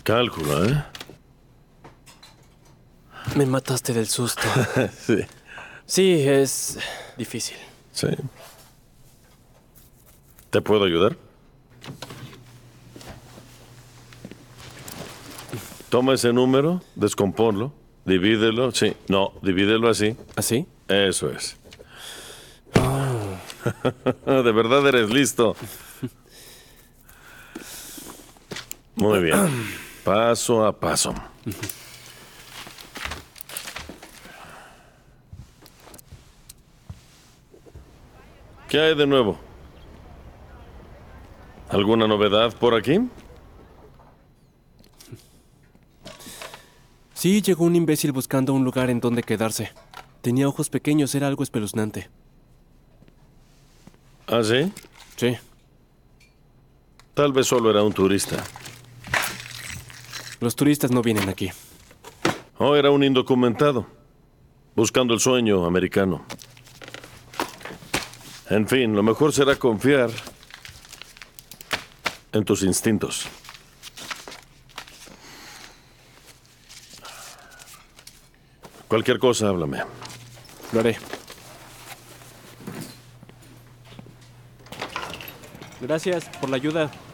Cálculo, ¿eh? Me mataste del susto. Sí. Sí, es difícil. Sí. ¿Te puedo ayudar? Toma ese número, descompónlo, divídelo, sí. No, divídelo así. ¿Así? Eso es. De verdad eres listo. Muy bien. Paso a paso. ¿Qué hay de nuevo? ¿Alguna novedad por aquí? Sí, llegó un imbécil buscando un lugar en donde quedarse. Tenía ojos pequeños, era algo espeluznante. ¿Ah, sí? Sí. Tal vez solo era un turista. Los turistas no vienen aquí. O era un indocumentado, buscando el sueño americano. En fin, lo mejor será confiar en tus instintos. Cualquier cosa, háblame. Lo haré. Gracias por la ayuda.